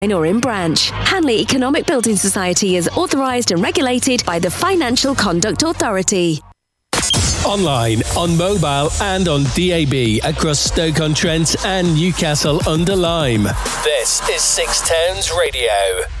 or in branch. Hanley Economic Building Society is authorised and regulated by the Financial Conduct Authority. Online, on mobile and on DAB across Stoke-on-Trent and Newcastle-under-Lyme. This is Six Towns Radio.